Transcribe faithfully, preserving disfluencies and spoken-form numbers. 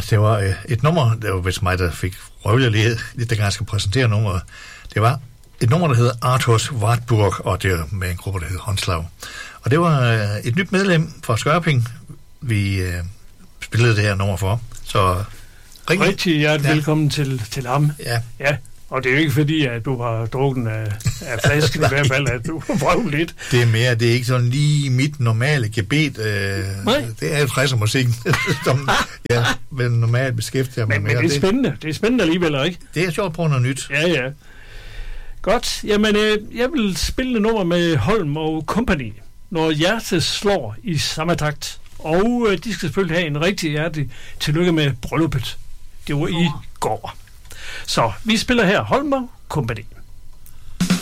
det var øh, et nummer, det var vist mig, der fik røvlet lidt, lidt dengang jeg skal præsentere nummeret. Det var et nummer, der hedder Arthurs Wartburg, og det var med en gruppe, der hedder Håndslag. Og det var øh, et nyt medlem fra Skørping, vi øh, spillede det her nummer for. Så ring. Rigtig hjertelig ja. velkommen til, til ham. Ja. Ja. Og det er jo ikke fordi, at du har drukket af, af flasken i hvert fald, at du prøver lidt. Det er mere, det er ikke sådan lige mit normale gebet. Øh, Nej. Det er jo tresser-musikken, som jeg vil normalt beskæftiger mig men, med. Men det er spændende. Det er spændende alligevel, ikke? Det er sjovt at prøve noget nyt. Ja, ja. Godt. Jamen, øh, jeg vil spille et nummer med Holm og Company, når hjertet slår i samme takt. Og øh, de skal selvfølgelig have en rigtig hjertelig tillykke med brylluppet. Det var i går. Så vi spiller her Holm og Company.